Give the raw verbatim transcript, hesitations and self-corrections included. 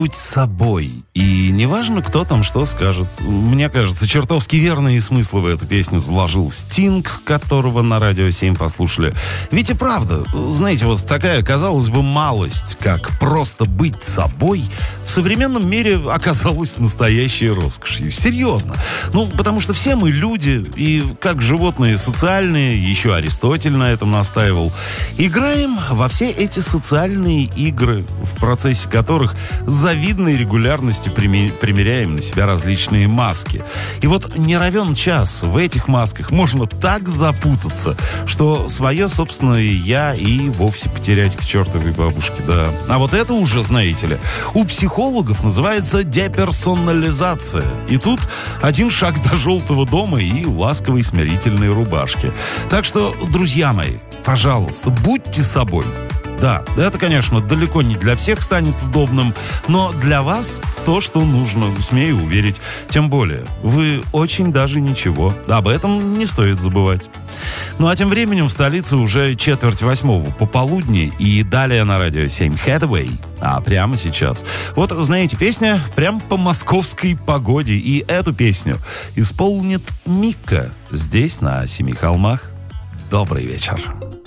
Будь собой. И неважно, кто там что скажет. Мне кажется, чертовски верные смыслы в эту песню заложил Стинг, которого на Радио семь послушали. Ведь и правда, знаете, вот такая, казалось бы, малость, как просто быть собой, в современном мире оказалась настоящей роскошью. Серьезно. Ну, потому что все мы люди, и как животные социальные, еще Аристотель на этом настаивал, играем во все эти социальные игры, в процессе которых за завидной регулярностью примеряем на себя различные маски. И вот не равен час в этих масках можно так запутаться, что свое собственное «я» и вовсе потерять к чертовой бабушке, да. А вот это уже, знаете ли, у психологов называется деперсонализация. И тут один шаг до желтого дома и ласковой смирительной рубашки. Так что, друзья мои, пожалуйста, будьте собой. Да, это, конечно, далеко не для всех станет удобным, но для вас то, что нужно, смею уверить. Тем более, вы очень даже ничего. Об этом не стоит забывать. Ну а тем временем в столице уже четверть восьмого пополудни, и далее на Радио семь Hathaway. А прямо сейчас. Вот, знаете, песня прям по московской погоде, и эту песню исполнит Мика здесь, на Семи холмах. Добрый вечер.